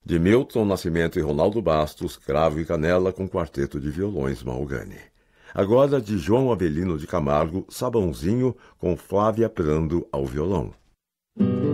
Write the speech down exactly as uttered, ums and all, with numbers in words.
de Milton Nascimento e Ronaldo Bastos, Cravo e Canela com quarteto de violões Malgani. Agora de João Avelino de Camargo, Sabãozinho com Flávia Prando ao violão.